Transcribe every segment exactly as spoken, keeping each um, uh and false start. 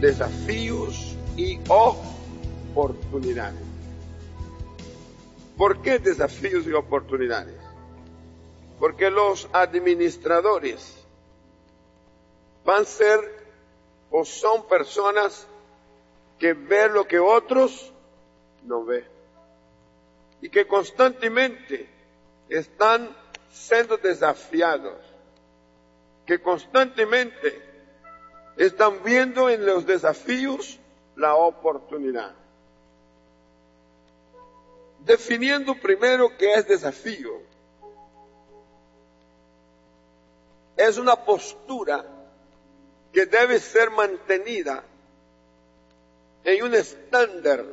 desafíos y oportunidades. ¿Por qué desafíos y oportunidades? Porque los administradores van a ser o son personas que ven lo que otros no ven y que constantemente están siendo desafiados, que constantemente están viendo en los desafíos la oportunidad. Definiendo primero qué es desafío. Es una postura que debe ser mantenida en un estándar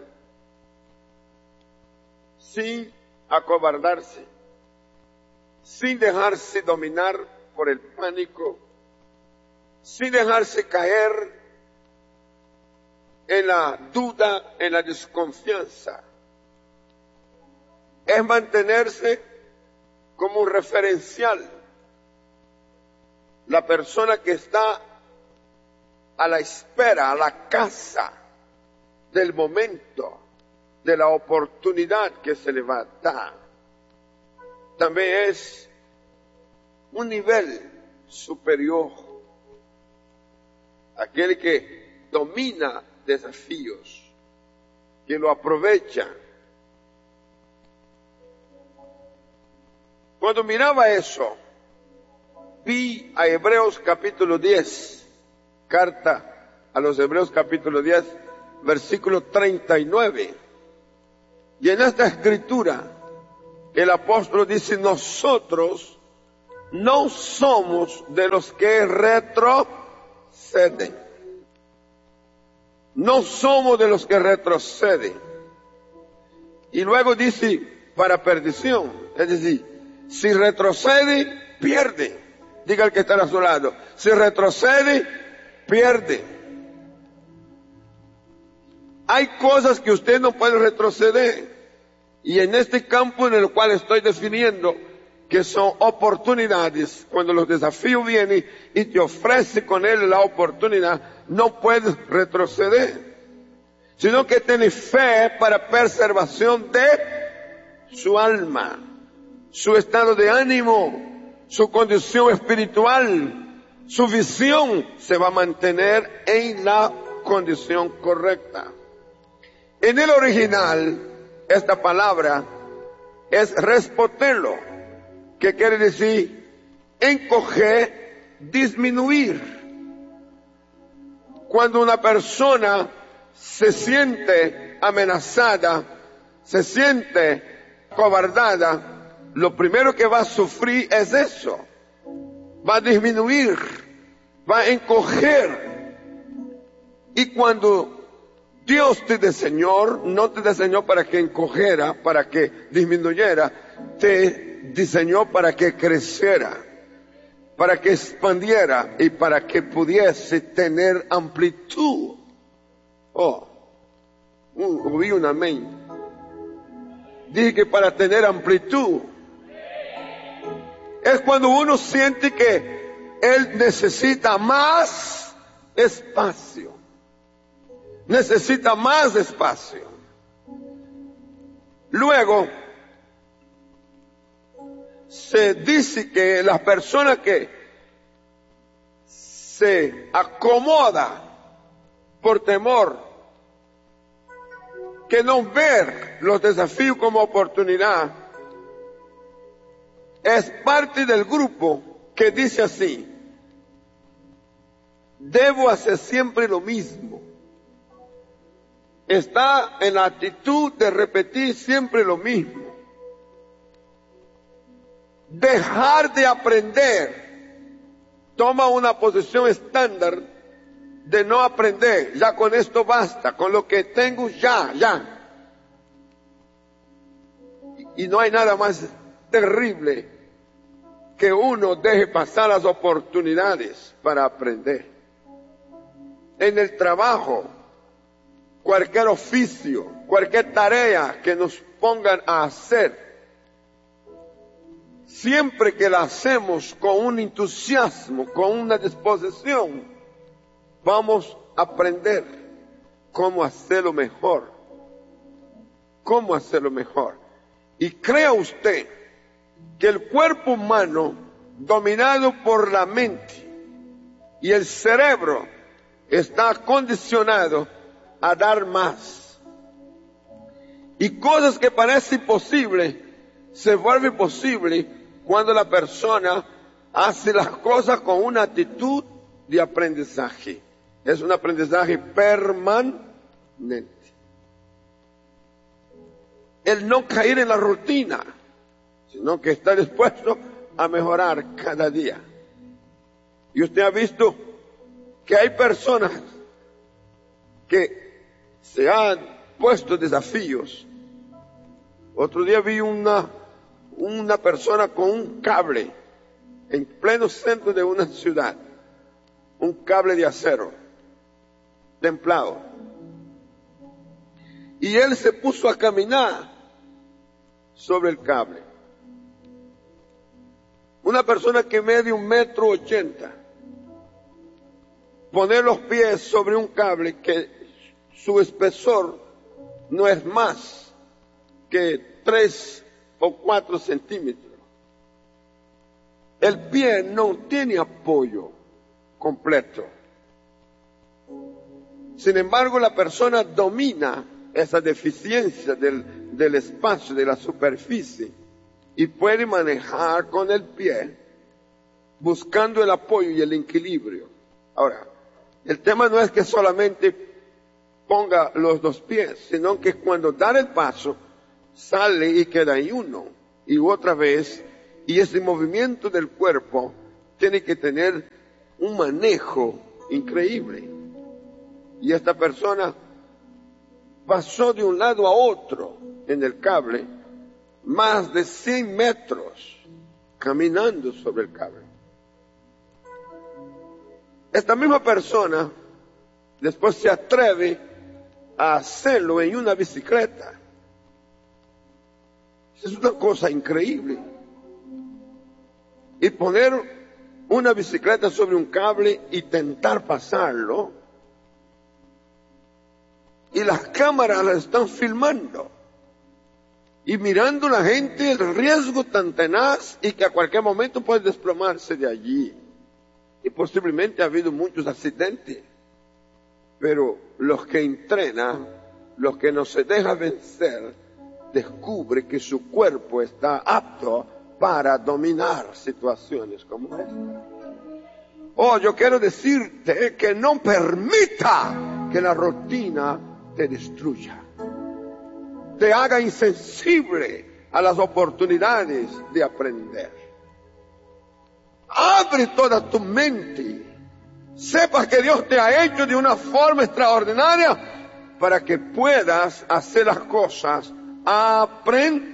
sin acobardarse, sin dejarse dominar por el pánico, sin dejarse caer en la duda, en la desconfianza. Es mantenerse como un referencial. La persona que está a la espera, a la caza del momento, de la oportunidad que se le va a dar. También es un nivel superior. Aquel que domina desafíos, que lo aprovecha. Cuando miraba eso, vi a Hebreos capítulo diez, carta a los Hebreos capítulo diez, versículo treinta y nueve. Y en esta escritura, el apóstol dice, nosotros no somos de los que retroceden. No somos de los que retroceden. Y luego dice, para perdición. Es decir, si retrocede, pierde. Diga el que está a su lado. Si retrocede, pierde. Hay cosas que usted no puede retroceder. Y en este campo en el cual estoy definiendo, que son oportunidades, cuando los desafíos vienen y te ofrece con él la oportunidad, no puedes retroceder, sino que tienes fe para preservación de su alma, su estado de ánimo, su condición espiritual, su visión se va a mantener en la condición correcta. En el original, esta palabra es respotelo, que quiere decir encoger, disminuir. Cuando una persona se siente amenazada, se siente cobardada, lo primero que va a sufrir es eso. Va a disminuir, va a encoger. Y cuando Dios te diseñó, no te diseñó para que encojera, para que disminuyera, te diseñó para que creciera, para que expandiera y para que pudiese tener amplitud. Oh, un, oí un amén. Dije que para tener amplitud es cuando uno siente que él necesita más espacio. Necesita más espacio. Luego, se dice que las personas que se acomoda por temor, que no ver los desafíos como oportunidad, es parte del grupo que dice así: debo hacer siempre lo mismo. Está en la actitud de repetir siempre lo mismo. Dejar de aprender. Toma una posición estándar de no aprender. Ya con esto basta. Con lo que tengo ya, ya. Y no hay nada más terrible que uno deje pasar las oportunidades para aprender. En el trabajo, cualquier oficio, cualquier tarea que nos pongan a hacer, siempre que la hacemos con un entusiasmo, con una disposición, vamos aprender cómo hacerlo mejor. Cómo hacerlo mejor. Y crea usted que el cuerpo humano, dominado por la mente y el cerebro, está condicionado a dar más. Y cosas que parecen imposibles se vuelven posibles cuando la persona hace las cosas con una actitud de aprendizaje. Es un aprendizaje permanente. El no caer en la rutina, sino que está dispuesto a mejorar cada día. Y usted ha visto que hay personas que se han puesto desafíos. Otro día vi una, una persona con un cable en pleno centro de una ciudad, un cable de acero, templado. Y él se puso a caminar sobre el cable. Una persona que mide un metro ochenta, poner los pies sobre un cable que su espesor no es más que tres o cuatro centímetros. El pie no tiene apoyo completo. Sin embargo, la persona domina esa deficiencia del, del espacio, de la superficie, y puede manejar con el pie, buscando el apoyo y el equilibrio. Ahora, el tema no es que solamente ponga los dos pies, sino que cuando da el paso, sale y queda ahí uno, y otra vez, y ese movimiento del cuerpo tiene que tener un manejo increíble. Y esta persona pasó de un lado a otro en el cable, más de cien metros, caminando sobre el cable. Esta misma persona después se atreve a hacerlo en una bicicleta. Es una cosa increíble. Y poner una bicicleta sobre un cable y tentar pasarlo, y las cámaras la están filmando y mirando la gente el riesgo tan tenaz y que a cualquier momento puede desplomarse de allí. Y posiblemente ha habido muchos accidentes, pero los que entrenan, los que no se dejan vencer, descubre que su cuerpo está apto para dominar situaciones como esta. Oh, yo quiero decirte que no permita que la rutina te destruya, te haga insensible a las oportunidades de aprender. Abre toda tu mente, sepas que Dios te ha hecho de una forma extraordinaria para que puedas hacer las cosas aprendiendo.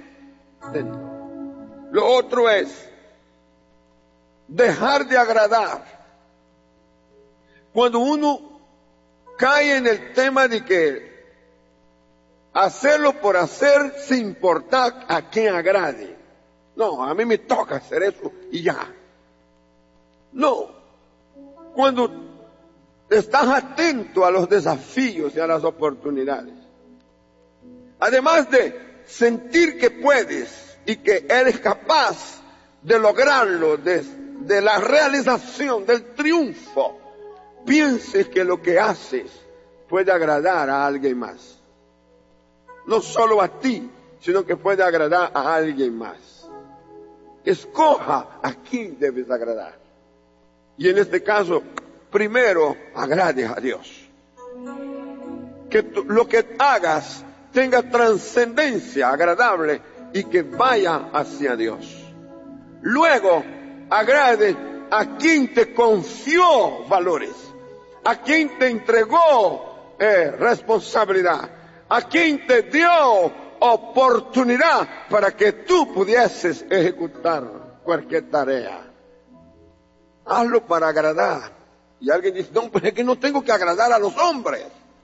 Lo otro es dejar de agradar. Cuando uno cae en el tema de que hacerlo por hacer sin importar a quién agrade. No, a mí me toca hacer eso y ya. No. Cuando estás atento a los desafíos y a las oportunidades, además de sentir que puedes y que eres capaz de lograrlo, de, de la realización, del triunfo, pienses que lo que haces puede agradar a alguien más. No solo a ti, sino que puede agradar a alguien más. Escoja a quién debes agradar. Y en este caso, primero agrades a Dios. Que tu, lo que hagas tenga trascendencia agradable y que vaya hacia Dios. Luego, agrade a quien te confió valores, a quien te entregó eh, responsabilidad, a quien te dio oportunidad para que tú pudieses ejecutar cualquier tarea. Hazlo para agradar. Y alguien dice, no, pero es que no tengo que agradar a los hombres.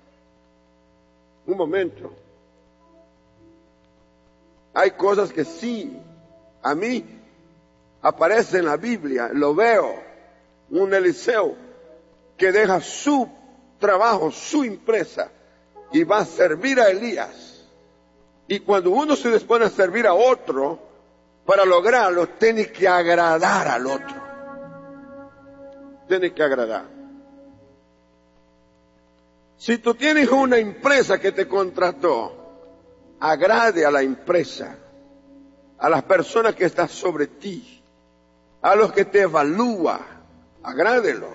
Un momento. Hay cosas que sí, a mí aparece en la Biblia, lo veo, un Eliseo que deja su trabajo, su empresa, y va a servir a Elías. Y cuando uno se dispone a servir a otro, para lograrlo, tiene que agradar al otro. Tiene que agradar. Si tú tienes una empresa que te contrató, agrade a la empresa, a las personas que están sobre ti, a los que te evalúan, agrádelo.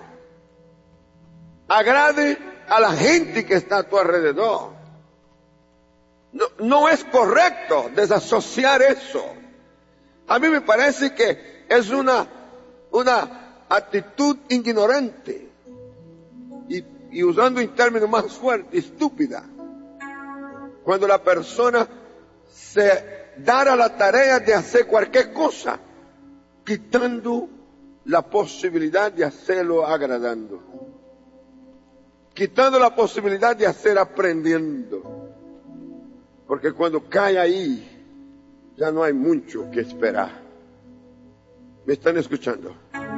Agrade a la gente que está a tu alrededor. No, no es correcto desasociar eso. A mí me parece que es una, una actitud ignorante y, y usando un término más fuerte, estúpida. Cuando la persona se da a la tarea de hacer cualquier cosa, quitando la posibilidad de hacerlo agradando, quitando la posibilidad de hacer aprendiendo, porque cuando cae ahí, ya no hay mucho que esperar. ¿Me están escuchando?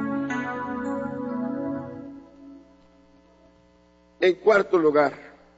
En cuarto lugar,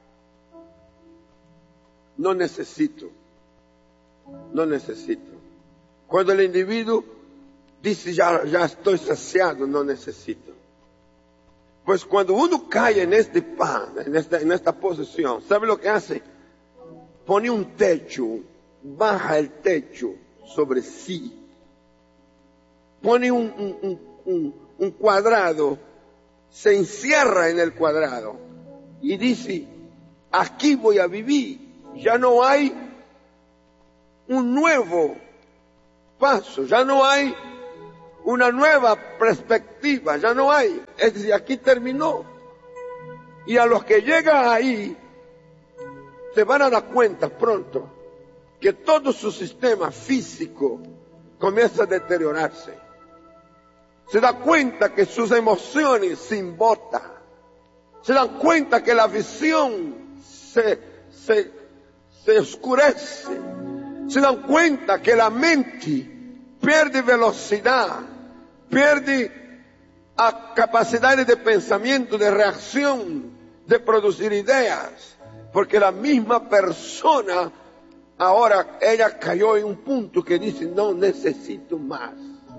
no necesito, no necesito. Cuando el individuo dice ya, ya estoy saciado, no necesito. Pues cuando uno cae en este pan, en esta, en esta posición, ¿sabe lo que hace? Pone un techo, baja el techo sobre sí, pone un, un, un, un cuadrado, se encierra en el cuadrado y dice, aquí voy a vivir. Ya no hay un nuevo paso, ya no hay una nueva perspectiva, ya no hay, es decir, aquí terminó. Y a los que llegan ahí, se van a dar cuenta pronto que todo su sistema físico comienza a deteriorarse. Se da cuenta que sus emociones se embotan. Se dan cuenta que la visión se, se, se oscurece. Se dan cuenta que la mente pierde velocidad, pierde a capacidades de pensamiento, de reacción, de producir ideas. Porque la misma persona, ahora ella cayó en un punto que dice, no necesito más.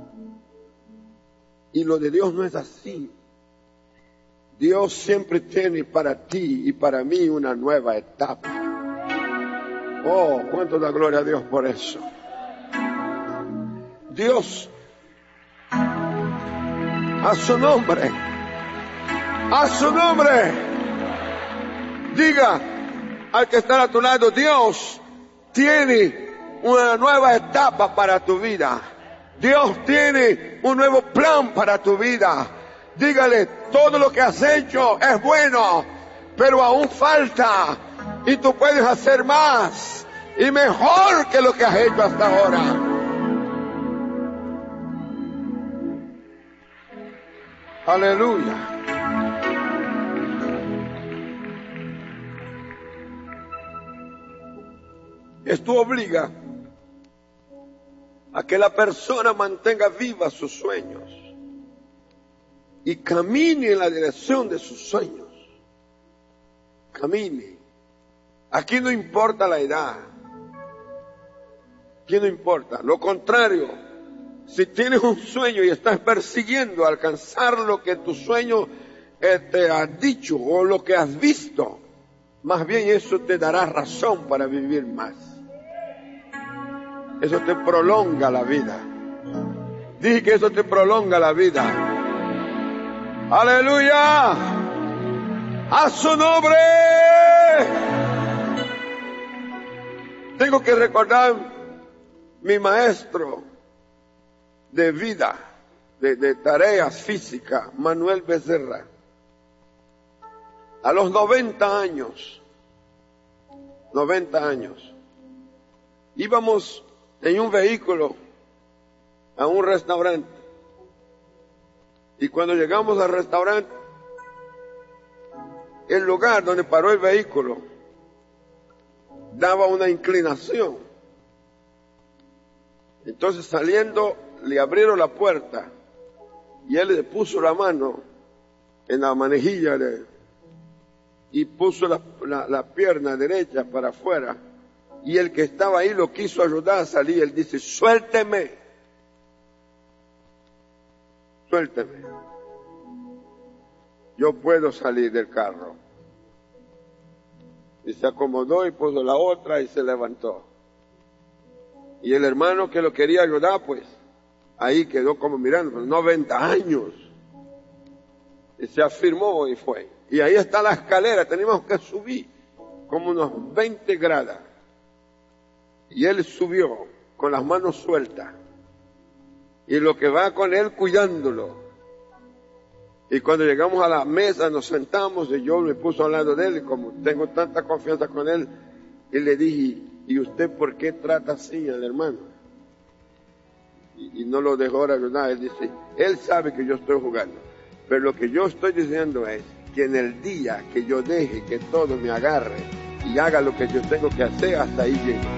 Y lo de Dios no es así. Dios siempre tiene para ti y para mí una nueva etapa. Oh, cuánto da gloria a Dios por eso. Dios, a su nombre, a su nombre, diga al que está a tu lado, Dios tiene una nueva etapa para tu vida. Dios tiene un nuevo plan para tu vida. Dígale, todo lo que has hecho es bueno, pero aún falta. Y tú puedes hacer más y mejor que lo que has hecho hasta ahora. Aleluya. Esto obliga a que la persona mantenga vivas sus sueños y camine en la dirección de sus sueños. Camine. Aquí no importa la edad. Aquí no importa. Lo contrario, si tienes un sueño y estás persiguiendo alcanzar lo que tu sueño eh, te ha dicho o lo que has visto, más bien eso te dará razón para vivir más. Eso te prolonga la vida. Dije que eso te prolonga la vida. ¡Aleluya! ¡A su nombre! Tengo que recordar mi maestro de vida, de, de tareas físicas, Manuel Becerra. A los noventa años, noventa años, íbamos en un vehículo a un restaurante. Y cuando llegamos al restaurante, el lugar donde paró el vehículo daba una inclinación. Entonces, saliendo, le abrieron la puerta y él le puso la mano en la manejilla de, y puso la, la, la pierna derecha para afuera, y el que estaba ahí lo quiso ayudar a salir. Él dice, suélteme, suélteme, yo puedo salir del carro. Y se acomodó y puso la otra y se levantó. Y el hermano que lo quería ayudar, pues, ahí quedó como mirando, noventa años. Y se afirmó y fue. Y ahí está la escalera, teníamos que subir como unos veinte grados. Y él subió con las manos sueltas. Y lo que va con él cuidándolo. Y cuando llegamos a la mesa nos sentamos y yo me puse al lado de él y como tengo tanta confianza con él, y le dije, ¿y usted por qué trata así al hermano? Y, y no lo dejó ayudar. Él dice, él sabe que yo estoy jugando, pero lo que yo estoy diciendo es que en el día que yo deje que todo me agarre y haga lo que yo tengo que hacer, hasta ahí llego.